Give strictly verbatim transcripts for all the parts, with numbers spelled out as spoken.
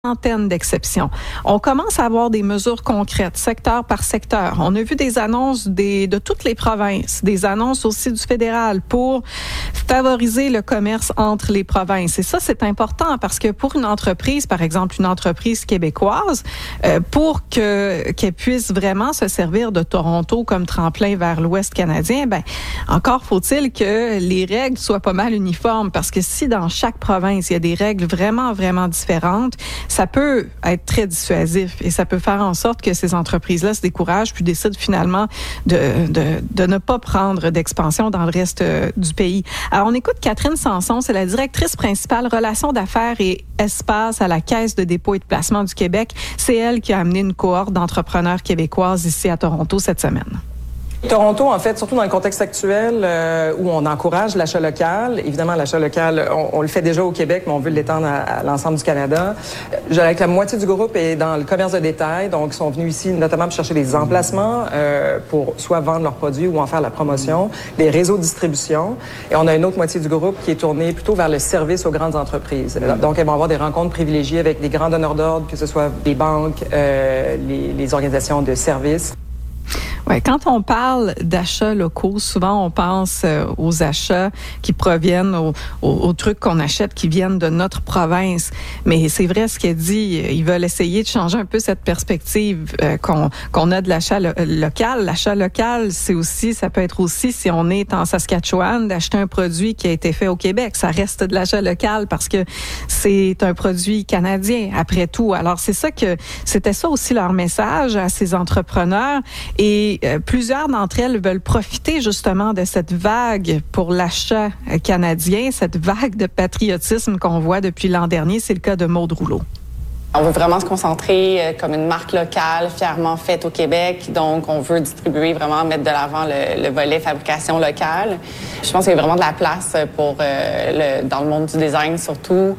centaine d'exceptions. On commence à avoir des mesures concrètes, secteur par secteur. On a vu des annonces des, de toutes les provinces, des annonces aussi du fédéral pour favoriser le commerce entre les provinces. Et ça, c'est important parce que pour une entreprise, par exemple une entreprise québécoise, euh, pour que qu'elle puisse vraiment se servir de Toronto comme tremplin vers l'Ouest canadien, ben encore faut-il que les règles soient pas mal uniformes parce que si dans chaque province, il y a des règles vraiment, vraiment différentes, ça peut être très dissuasif et ça peut faire en sorte que ces entreprises-là se découragent puis décident finalement de, de, de ne pas prendre d'expansion dans le reste du pays. Alors, on écoute Catherine Sanson, c'est la directrice principale relations d'affaires et espace à la Caisse de dépôt et de placement du Québec. C'est elle qui a amené une cohorte d'entrepreneurs québécoises ici à Toronto cette semaine. Toronto, en fait, surtout dans le contexte actuel euh, où on encourage l'achat local. Évidemment, l'achat local, on, on le fait déjà au Québec, mais on veut l'étendre à, à l'ensemble du Canada. Je dirais que la moitié du groupe est dans le commerce de détail, donc ils sont venus ici notamment pour chercher des emplacements euh, pour soit vendre leurs produits ou en faire la promotion, des réseaux de distribution. Et on a une autre moitié du groupe qui est tournée plutôt vers le service aux grandes entreprises. Donc, elles vont avoir des rencontres privilégiées avec des grands donneurs d'ordre, que ce soit des banques, euh, les, les organisations de services. Ouais, quand on parle d'achats locaux, souvent on pense euh, aux achats qui proviennent, aux, aux, aux trucs qu'on achète qui viennent de notre province. Mais c'est vrai ce qu'elle dit, ils veulent essayer de changer un peu cette perspective euh, qu'on, qu'on a de l'achat lo- local. L'achat local, c'est aussi, ça peut être aussi, si on est en Saskatchewan, d'acheter un produit qui a été fait au Québec. Ça reste de l'achat local parce que c'est un produit canadien, après tout. Alors c'est ça que, c'était ça aussi leur message à ces entrepreneurs. Et euh, plusieurs d'entre elles veulent profiter justement de cette vague pour l'achat canadien, cette vague de patriotisme qu'on voit depuis l'an dernier. C'est le cas de Maude Rouleau. On veut vraiment se concentrer euh, comme une marque locale, fièrement faite au Québec. Donc, on veut distribuer, vraiment mettre de l'avant le, le volet fabrication locale. Je pense qu'il y a vraiment de la place pour euh, le, dans le monde du design surtout.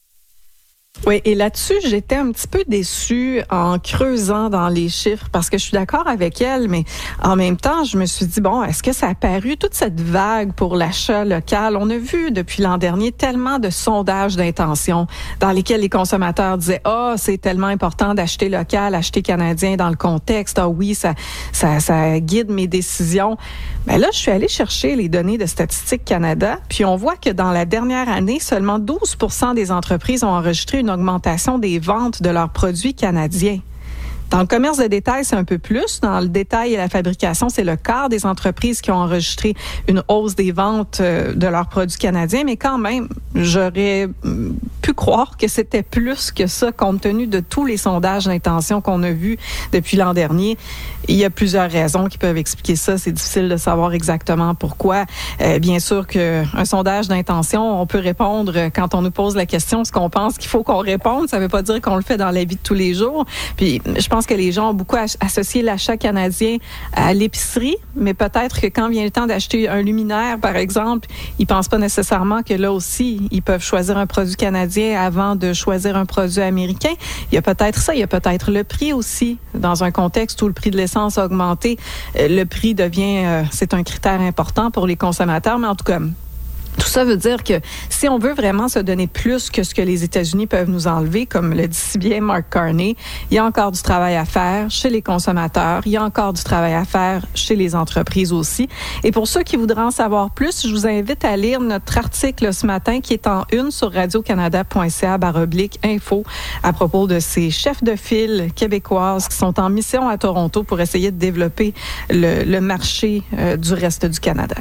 Oui, et là-dessus, j'étais un petit peu déçue en creusant dans les chiffres parce que je suis d'accord avec elle, mais en même temps, je me suis dit, bon, est-ce que ça a paru toute cette vague pour l'achat local? On a vu depuis l'an dernier tellement de sondages d'intention dans lesquels les consommateurs disaient, ah, oh, c'est tellement important d'acheter local, acheter canadien dans le contexte. Ah oui, ça, ça, ça guide mes décisions. Mais là, je suis allée chercher les données de Statistique Canada, puis on voit que dans la dernière année, seulement douze pour cent des entreprises ont enregistré une augmentation des ventes de leurs produits canadiens. Dans le commerce de détail, c'est un peu plus. Dans le détail et la fabrication, c'est le quart des entreprises qui ont enregistré une hausse des ventes de leurs produits canadiens. Mais quand même, j'aurais pu croire que c'était plus que ça, compte tenu de tous les sondages d'intention qu'on a vus depuis l'an dernier. Il y a plusieurs raisons qui peuvent expliquer ça. C'est difficile de savoir exactement pourquoi. Euh, bien sûr qu'un sondage d'intention, on peut répondre quand on nous pose la question ce qu'on pense qu'il faut qu'on réponde. Ça ne veut pas dire qu'on le fait dans la vie de tous les jours. Puis, je pense que les gens ont beaucoup associé l'achat canadien à l'épicerie, mais peut-être que quand vient le temps d'acheter un luminaire, par exemple, ils pensent pas nécessairement que là aussi, ils peuvent choisir un produit canadien avant de choisir un produit américain. Il y a peut-être ça, il y a peut-être le prix aussi. Dans un contexte où le prix de l'essence a augmenté, le prix devient, euh, c'est un critère important pour les consommateurs, mais en tout cas, tout ça veut dire que si on veut vraiment se donner plus que ce que les États-Unis peuvent nous enlever, comme le dit si bien Mark Carney, il y a encore du travail à faire chez les consommateurs, il y a encore du travail à faire chez les entreprises aussi. Et pour ceux qui voudraient en savoir plus, je vous invite à lire notre article ce matin qui est en une sur radiocanada.ca barre oblique info à propos de ces chefs de file québécoises qui sont en mission à Toronto pour essayer de développer le, le marché euh, du reste du Canada.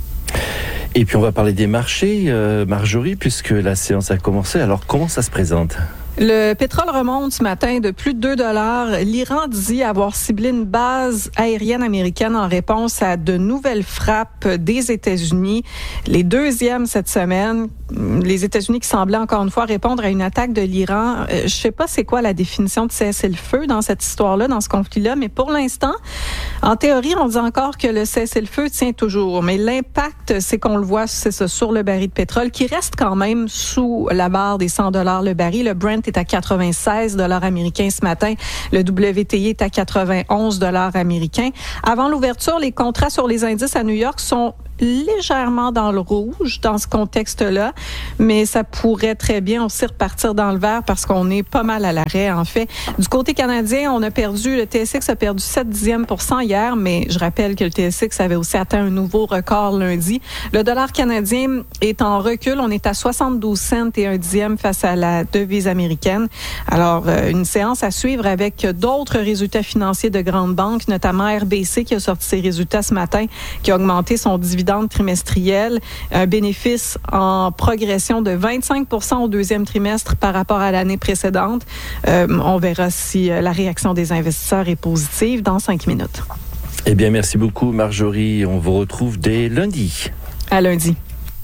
Et puis on va parler des marchés, euh, Marjorie, puisque la séance a commencé. Alors comment ça se présente? Le pétrole remonte ce matin de plus de deux dollars. L'Iran dit avoir ciblé une base aérienne américaine en réponse à de nouvelles frappes des États-Unis. Les deuxièmes cette semaine. Les États-Unis qui semblaient encore une fois répondre à une attaque de l'Iran. Euh, je sais pas c'est quoi la définition de cessez-le-feu dans cette histoire-là, dans ce conflit-là, mais pour l'instant, en théorie, on dit encore que le cessez-le-feu tient toujours. Mais l'impact, c'est qu'on le voit, c'est ça, sur le baril de pétrole qui reste quand même sous la barre des cent dollars le baril. Le Brent est à quatre-vingt-seize dollars américains ce matin. Le W T I est à quatre-vingt-onze dollars américains. Avant l'ouverture, les contrats sur les indices à New York sont légèrement dans le rouge dans ce contexte-là, mais ça pourrait très bien aussi repartir dans le vert parce qu'on est pas mal à l'arrêt, en fait. Du côté canadien, on a perdu, le T S X a perdu sept dixièmes pour cent hier, mais je rappelle que le T S X avait aussi atteint un nouveau record lundi. Le dollar canadien est en recul. On est à soixante-douze cents et un dixième face à la devise américaine. Alors, euh, une séance à suivre avec d'autres résultats financiers de grandes banques, notamment R B C qui a sorti ses résultats ce matin, qui a augmenté son dividende trimestriel, un bénéfice en progression de vingt-cinq pour cent au deuxième trimestre par rapport à l'année précédente. Euh, on verra si la réaction des investisseurs est positive dans cinq minutes. Eh bien, merci beaucoup, Marjorie. On vous retrouve dès lundi. À lundi.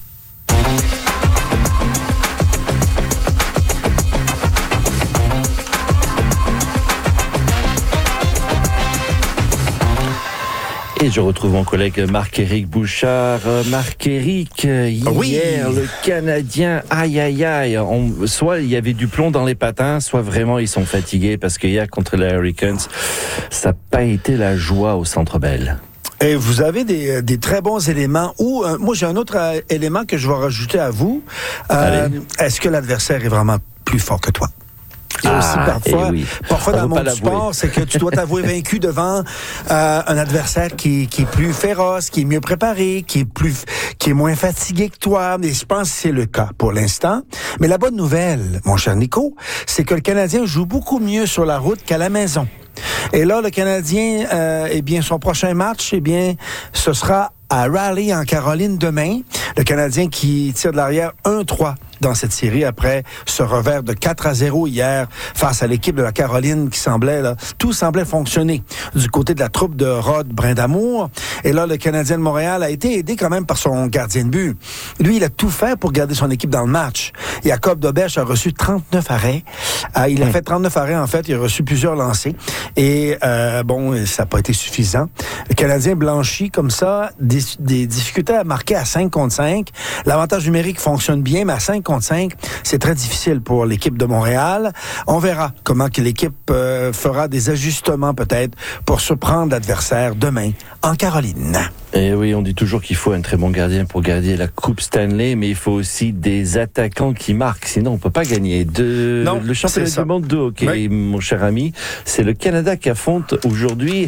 Et je retrouve mon collègue Marc-Éric Bouchard. Marc-Éric, hier, oui. Le Canadien, aïe, aïe, aïe. On, soit il y avait du plomb dans les patins, soit vraiment ils sont fatigués parce que hier, contre les Hurricanes, ça n'a pas été la joie au Centre Bell. Et vous avez des, des très bons éléments. Ou euh, moi, j'ai un autre euh, élément que je vais rajouter à vous. Euh, est-ce que l'adversaire est vraiment plus fort que toi? Ah, aussi parfois, oui. parfois dans le monde du sport, c'est que tu dois t'avouer vaincu devant euh, un adversaire qui, qui est plus féroce, qui est mieux préparé, qui est plus, qui est moins fatigué que toi. Et je pense que c'est le cas pour l'instant. Mais la bonne nouvelle, mon cher Nico, c'est que le Canadien joue beaucoup mieux sur la route qu'à la maison. Et là, le Canadien, euh, eh bien, son prochain match, eh bien, ce sera à Raleigh, en Caroline, demain. Le Canadien qui tire de l'arrière un trois dans cette série après ce revers de quatre à zéro hier face à l'équipe de la Caroline qui semblait, là, tout semblait fonctionner du côté de la troupe de Rod Brindamour. Et là, le Canadien de Montréal a été aidé quand même par son gardien de but. Lui, il a tout fait pour garder son équipe dans le match. Jacob Doberge a reçu trente-neuf arrêts. Euh, il a fait trente-neuf arrêts, en fait. Il a reçu plusieurs lancers. Et, euh, bon, ça n'a pas été suffisant. Le Canadien blanchit comme ça, des, des difficultés à marquer à cinq contre cinq. L'avantage numérique fonctionne bien, mais à cinq contre cinq, c'est très difficile pour l'équipe de Montréal. On verra comment que l'équipe euh, fera des ajustements peut-être pour surprendre l'adversaire demain en Caroline. Et oui, on dit toujours qu'il faut un très bon gardien pour garder la Coupe Stanley, mais il faut aussi des attaquants qui marquent, sinon on peut pas gagner. De... Non, le championnat du monde de hockey, oui. Mon cher ami, c'est le Canada qui affronte aujourd'hui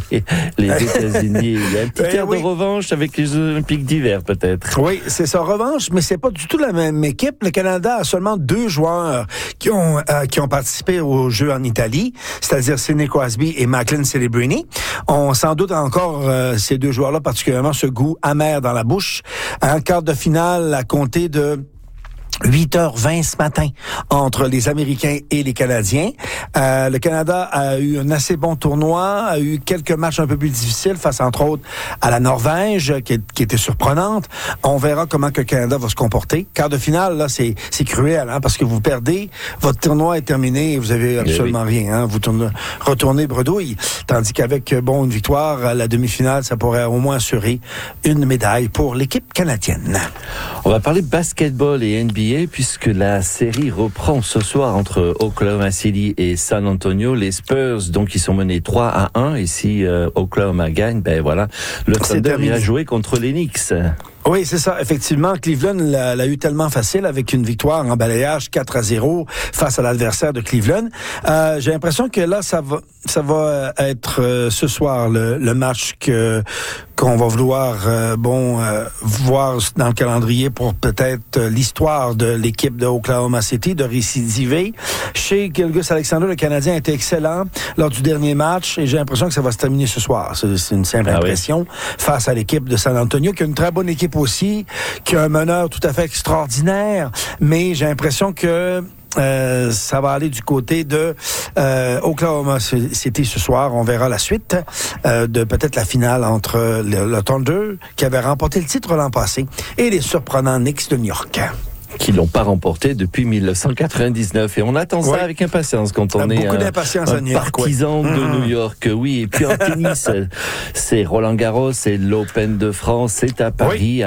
les États-Unis. Il y a un petit air oui. de revanche avec les Olympiques d'hiver, peut-être. Oui, c'est ça, revanche, mais c'est pas du tout la même équipe. Le Canada a seulement deux joueurs qui ont euh, qui ont participé aux Jeux en Italie, c'est-à-dire Sidney Crosby et Macklin Celebrini. On s'en doute encore euh, ces deux joueurs-là, particulièrement ce goût amer dans la bouche. Un quart de finale à compter de huit heures vingt ce matin entre les Américains et les Canadiens. Euh, le Canada a eu un assez bon tournoi, a eu quelques matchs un peu plus difficiles face entre autres à la Norvège qui, qui était surprenante. On verra comment que le Canada va se comporter. Quart de finale, là, c'est, c'est cruel hein, parce que vous perdez, votre tournoi est terminé et vous avez absolument oui. rien. Hein, vous tournez, retournez bredouille. Tandis qu'avec bon une victoire, la demi-finale, ça pourrait au moins assurer une médaille pour l'équipe canadienne. On va parler basketball et N B A puisque la série reprend ce soir entre Oklahoma City et San Antonio. Les Spurs, donc, ils sont menés trois à un. Et si euh, Oklahoma gagne, ben voilà, le Thunder ira jouer contre les Knicks. Oui, c'est ça. Effectivement, Cleveland l'a, l'a eu tellement facile avec une victoire en balayage quatre à zéro face à l'adversaire de Cleveland. Euh, j'ai l'impression que là, ça va, ça va être euh, ce soir le, le match que qu'on va vouloir euh, bon euh, voir dans le calendrier pour peut-être euh, l'histoire de l'équipe de Oklahoma City de récidiver. Chez Gilgeous-Alexander, le Canadien a été excellent lors du dernier match et j'ai l'impression que ça va se terminer ce soir. C'est, c'est une simple ah impression oui. face à l'équipe de San Antonio qui a une très bonne équipe aussi, qui a un meneur tout à fait extraordinaire, mais j'ai l'impression que Euh, ça va aller du côté de euh, Oklahoma City ce soir. On verra la suite euh, de peut-être la finale entre le, le Thunder, qui avait remporté le titre l'an passé, et les surprenants Knicks de New York. Qui l'ont pas remporté depuis dix-neuf cent quatre-vingt-dix-neuf. Et on attend ça oui. avec impatience quand on Beaucoup est d'impatience un, à New York, partisan oui. de mmh. New York. Oui, et puis en tennis, c'est Roland Garros, c'est l'Open de France, c'est à Paris. Oui. Alors,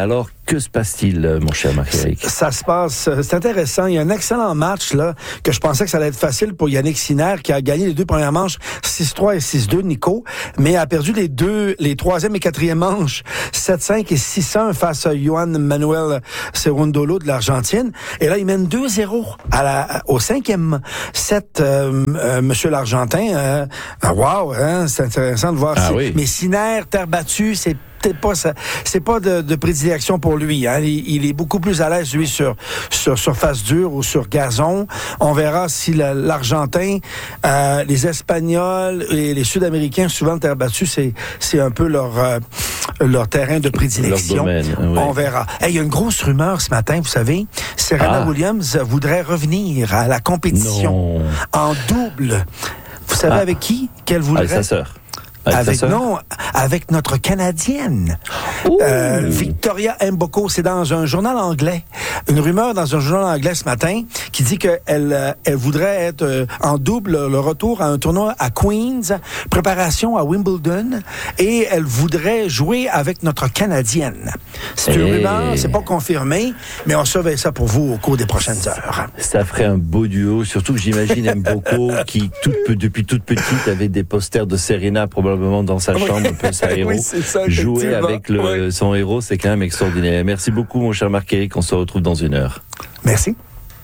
Que se passe-t-il, mon cher Marc-Éric? Ça se passe, c'est intéressant. Il y a un excellent match là que je pensais que ça allait être facile pour Yannick Sinner, qui a gagné les deux premières manches six trois et six deux, Nico, mais a perdu les deux, les troisième et quatrième manches sept cinq et six un face à Juan Manuel Cerundolo de l'Argentine. Et là, il mène deux zéro à la, au cinquième set, euh, euh, Monsieur l'Argentin. Euh, wow, hein, c'est intéressant de voir. Ah si, oui. Mais Sinner, terre battue, c'est peut-être pas ça, c'est pas de, de prédilection pour lui. Hein. Il, il est beaucoup plus à l'aise lui sur sur surface dure ou sur gazon. On verra si la, l'Argentin, euh, les Espagnols et les Sud-Américains, souvent le terre battue, c'est c'est un peu leur euh, leur terrain de prédilection. Leur domaine, oui. On verra. Hey, il y a une grosse rumeur ce matin, vous savez. Serena ah. Williams voudrait revenir à la compétition non. en double. Vous savez ah. avec qui qu'elle voudrait? Avec sa sœur. Avec, avec non, avec notre Canadienne, euh, Victoria Mboko. C'est dans un journal anglais, une rumeur dans un journal anglais ce matin qui dit qu'elle euh, elle voudrait être euh, en double le retour à un tournoi à Queens, préparation à Wimbledon, et elle voudrait jouer avec notre Canadienne. C'est une rumeur, c'est pas confirmé, mais on surveille ça pour vous au cours des prochaines heures. Ça ferait un beau duo, surtout que j'imagine Mboko qui toute, depuis toute petite avait des posters de Serena probablement dans sa chambre, un peu sa héros. Oui, c'est ça, jouer avec le, oui. son héros, c'est quand même extraordinaire. Merci beaucoup, mon cher Marc-Éric. On se retrouve dans une heure. Merci.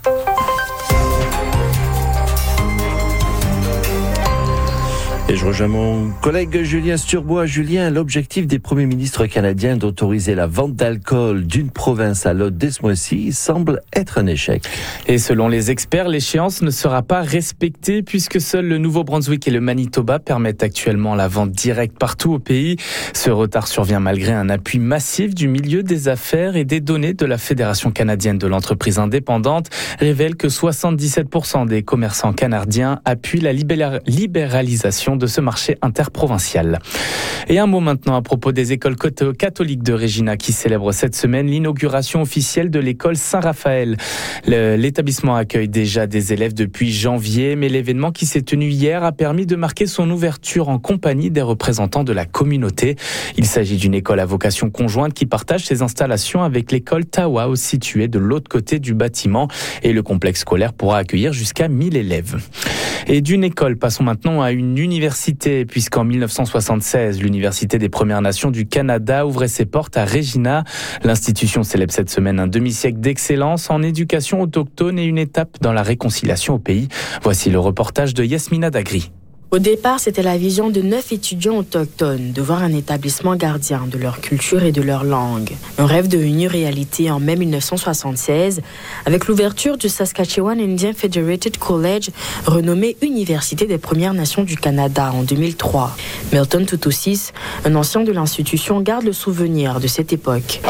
Et je rejoins mon collègue Julien Sturbois. Julien, l'objectif des premiers ministres canadiens d'autoriser la vente d'alcool d'une province à l'autre dès ce mois-ci semble être un échec. Et selon les experts, l'échéance ne sera pas respectée puisque seuls le Nouveau-Brunswick et le Manitoba permettent actuellement la vente directe partout au pays. Ce retard survient malgré un appui massif du milieu des affaires, et des données de la Fédération canadienne de l'entreprise indépendante révèlent que soixante-dix-sept pour cent des commerçants canadiens appuient la libéralisation de ce marché interprovincial. Et un mot maintenant à propos des écoles catholiques de Regina qui célèbrent cette semaine l'inauguration officielle de l'école Saint-Raphaël. Le, l'établissement accueille déjà des élèves depuis janvier, mais l'événement qui s'est tenu hier a permis de marquer son ouverture en compagnie des représentants de la communauté. Il s'agit d'une école à vocation conjointe qui partage ses installations avec l'école Tawa, située de l'autre côté du bâtiment, et le complexe scolaire pourra accueillir jusqu'à mille élèves. Et d'une école, passons maintenant à une université, puisqu'en dix-neuf cent soixante-seize, l'Université des Premières Nations du Canada ouvrait ses portes à Regina. L'institution célèbre cette semaine un demi-siècle d'excellence en éducation autochtone et une étape dans la réconciliation au pays. Voici le reportage de Yasmina Dagri. Au départ, c'était la vision de neuf étudiants autochtones de voir un établissement gardien de leur culture et de leur langue. Un rêve devenu réalité en mai dix-neuf cent soixante-seize avec l'ouverture du Saskatchewan Indian Federated College, renommé Université des Premières Nations du Canada en deux mille trois. Milton Tutusis, un ancien de l'institution, garde le souvenir de cette époque.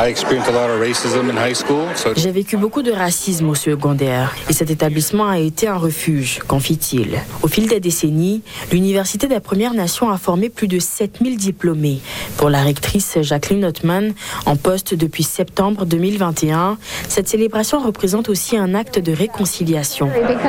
J'ai vécu beaucoup de racisme au secondaire et cet établissement a été un refuge, confie-t-il. Au fil des décennies, l'Université des Premières Nations a formé plus de sept mille diplômés. Pour la rectrice Jacqueline Ottman, en poste depuis septembre deux mille vingt et un, cette célébration représente aussi un acte de réconciliation.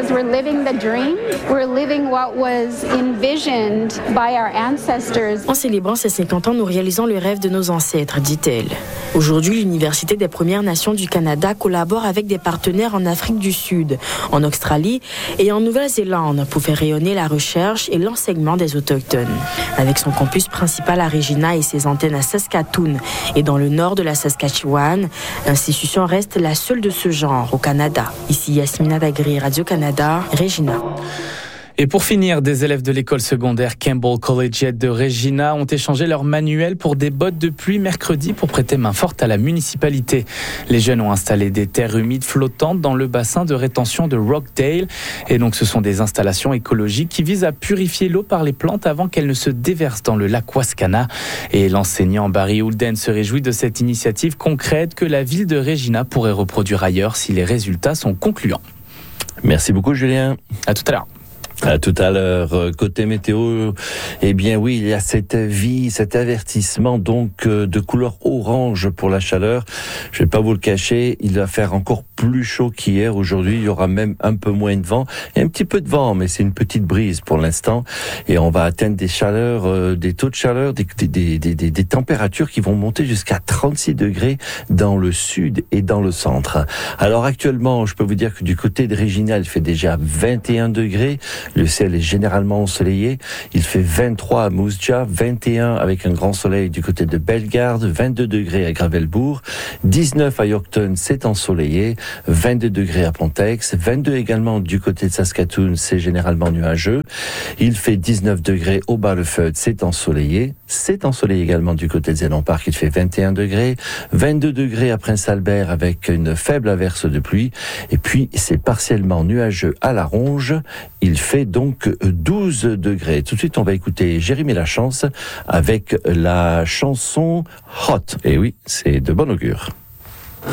En célébrant ces cinquante ans, nous réalisons le rêve de nos ancêtres, dit-elle. Aujourd'hui, l'Université des Premières Nations du Canada collabore avec des partenaires en Afrique du Sud, en Australie et en Nouvelle-Zélande pour faire rayonner la recherche et l'enseignement des Autochtones. Avec son campus principal à Regina et ses antennes à Saskatoon et dans le nord de la Saskatchewan, l'institution reste la seule de ce genre au Canada. Ici Yasmina Dagri, Radio-Canada, Regina. Et pour finir, des élèves de l'école secondaire Campbell Collegiate de Regina ont échangé leur manuel pour des bottes de pluie mercredi pour prêter main forte à la municipalité. Les jeunes ont installé des terres humides flottantes dans le bassin de rétention de Rockdale. Et donc ce sont des installations écologiques qui visent à purifier l'eau par les plantes avant qu'elle ne se déverse dans le lac Wascana. Et l'enseignant Barry Houlden se réjouit de cette initiative concrète que la ville de Regina pourrait reproduire ailleurs si les résultats sont concluants. Merci beaucoup Julien. À tout à l'heure. À tout à l'heure. Côté météo, eh bien oui, il y a cet avis, cet avertissement donc de couleur orange pour la chaleur. Je vais pas vous le cacher, il va faire encore plus chaud qu'hier. Aujourd'hui, il y aura même un peu moins de vent. Il y a un petit peu de vent, mais c'est une petite brise pour l'instant. Et on va atteindre des chaleurs, euh, des taux de chaleur, des, des, des, des, des températures qui vont monter jusqu'à trente-six degrés dans le sud et dans le centre. Alors actuellement, je peux vous dire que du côté de Regina, il fait déjà vingt et un degrés. Le ciel est généralement ensoleillé. Il fait vingt-trois à Mousja, vingt et un avec un grand soleil du côté de Bellegarde, vingt-deux degrés à Gravelbourg, dix-neuf à Yorkton, c'est ensoleillé, vingt-deux degrés à Pontex, vingt-deux également du côté de Saskatoon, c'est généralement nuageux. Il fait dix-neuf degrés au Bas-le-Feud, c'est ensoleillé. C'est ensoleillé également du côté de Zénon Park, il fait vingt et un degrés, vingt-deux degrés à Prince-Albert avec une faible averse de pluie. Et puis, c'est partiellement nuageux à La Ronge. Il fait donc douze degrés. Tout de suite, on va écouter Jérémy Lachance avec la chanson Hot. Et oui, c'est de bon augure.